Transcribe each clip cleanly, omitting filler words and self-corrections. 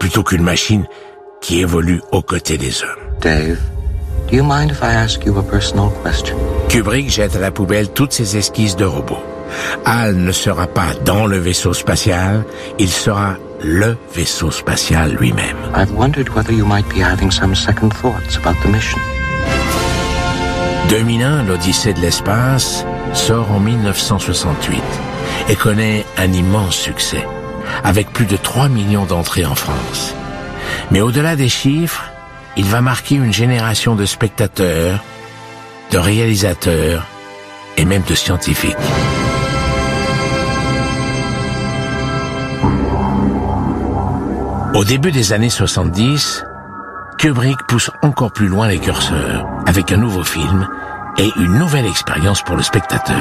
plutôt qu'une machine qui évolue aux côtés des hommes. Dave, do you mind if I ask you a personal question? Kubrick jette à la poubelle toutes ses esquisses de robot. Hal ne sera pas dans le vaisseau spatial, il sera le vaisseau spatial lui-même. I've wondered whether you might be having some second thoughts about the mission. 2001, l'Odyssée de l'espace, sort en 1968 et connaît un immense succès, avec plus de 3 millions d'entrées en France. Mais au-delà des chiffres, il va marquer une génération de spectateurs, de réalisateurs et même de scientifiques. Au début des années 70, Kubrick pousse encore plus loin les curseurs, avec un nouveau film et une nouvelle expérience pour le spectateur.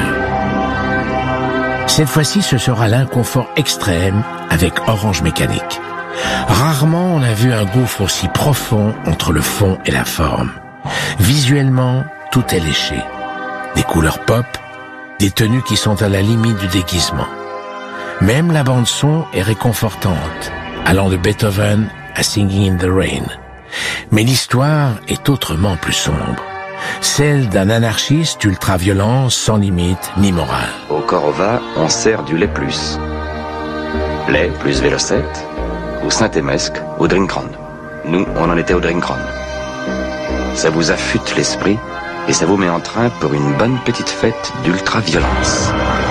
Cette fois-ci, ce sera l'inconfort extrême avec Orange Mécanique. Rarement on a vu un gouffre aussi profond entre le fond et la forme. Visuellement, tout est léché. Des couleurs pop, des tenues qui sont à la limite du déguisement. Même la bande-son est réconfortante, allant de Beethoven à Singing in the Rain. Mais l'histoire est autrement plus sombre. Celle d'un anarchiste ultra-violent, sans limite ni morale. Au Corova, on sert du lait plus. Lait plus Vélocette, ou Saint-Émesque, au Drinkron. Nous, on en était au Drinkron. Ça vous affûte l'esprit et ça vous met en train pour une bonne petite fête d'ultra-violence.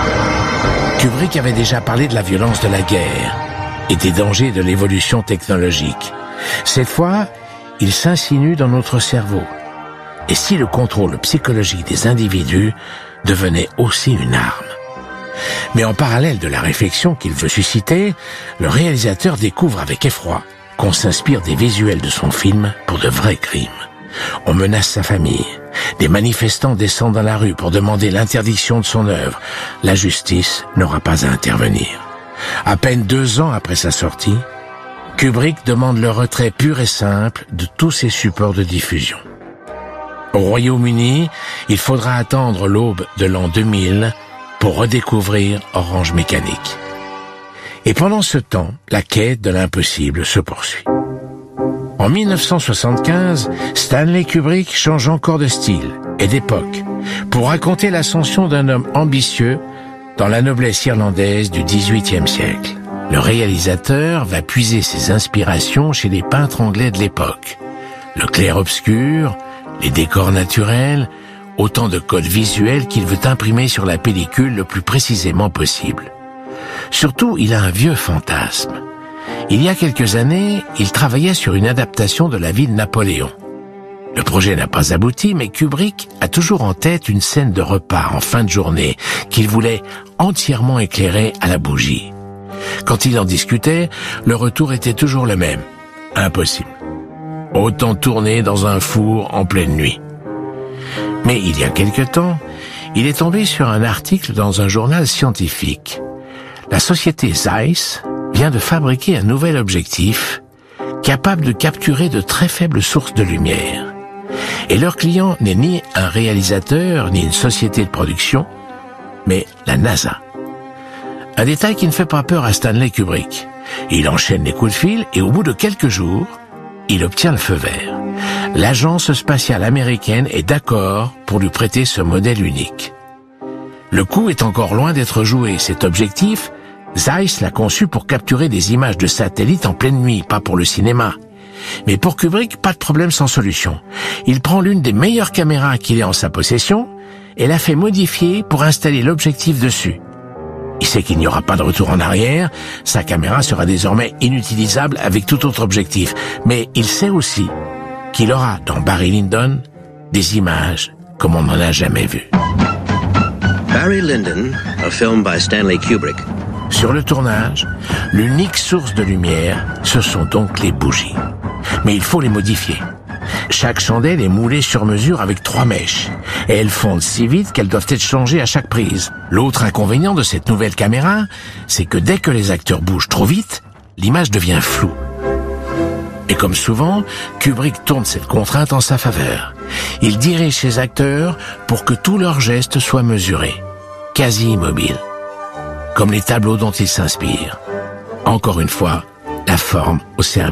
Kubrick avait déjà parlé de la violence de la guerre et des dangers de l'évolution technologique. Cette fois, il s'insinue dans notre cerveau. Et si le contrôle psychologique des individus devenait aussi une arme? Mais en parallèle de la réflexion qu'il veut susciter, le réalisateur découvre avec effroi qu'on s'inspire des visuels de son film pour de vrais crimes. On menace sa famille. Des manifestants descendent dans la rue pour demander l'interdiction de son œuvre. La justice n'aura pas à intervenir. À peine 2 ans après sa sortie, Kubrick demande le retrait pur et simple de tous ses supports de diffusion. Au Royaume-Uni, il faudra attendre l'aube de l'an 2000 pour redécouvrir Orange Mécanique. Et pendant ce temps, la quête de l'impossible se poursuit. En 1975, Stanley Kubrick change encore de style et d'époque pour raconter l'ascension d'un homme ambitieux dans la noblesse irlandaise du XVIIIe siècle. Le réalisateur va puiser ses inspirations chez les peintres anglais de l'époque. Le clair-obscur, les décors naturels, autant de codes visuels qu'il veut imprimer sur la pellicule le plus précisément possible. Surtout, il a un vieux fantasme. Il y a quelques années, il travaillait sur une adaptation de la vie de Napoléon. Le projet n'a pas abouti, mais Kubrick a toujours en tête une scène de repas en fin de journée qu'il voulait entièrement éclairer à la bougie. Quand il en discutait, le retour était toujours le même. Impossible. Autant tourner dans un four en pleine nuit. Mais il y a quelque temps, il est tombé sur un article dans un journal scientifique. La société Zeiss vient de fabriquer un nouvel objectif capable de capturer de très faibles sources de lumière. Et leur client n'est ni un réalisateur, ni une société de production, mais la NASA. Un détail qui ne fait pas peur à Stanley Kubrick. Il enchaîne les coups de fil et au bout de quelques jours, il obtient le feu vert. L'agence spatiale américaine est d'accord pour lui prêter ce modèle unique. Le coup est encore loin d'être joué. Cet objectif, Zeiss l'a conçu pour capturer des images de satellites en pleine nuit, pas pour le cinéma. Mais pour Kubrick, pas de problème sans solution. Il prend l'une des meilleures caméras qu'il ait en sa possession et la fait modifier pour installer l'objectif dessus. Il sait qu'il n'y aura pas de retour en arrière, sa caméra sera désormais inutilisable avec tout autre objectif. Mais il sait aussi qu'il aura dans Barry Lyndon des images comme on n'en a jamais vu. Barry Lyndon, a film by Stanley Kubrick. Sur le tournage, l'unique source de lumière, ce sont donc les bougies. Mais il faut les modifier. Chaque chandelle est moulée sur mesure avec 3 mèches. Et elles fondent si vite qu'elles doivent être changées à chaque prise. L'autre inconvénient de cette nouvelle caméra, c'est que dès que les acteurs bougent trop vite, l'image devient floue. Et comme souvent, Kubrick tourne cette contrainte en sa faveur. Il dirige ses acteurs pour que tous leurs gestes soient mesurés, quasi immobiles. Comme les tableaux dont il s'inspire. Encore une fois, la forme au service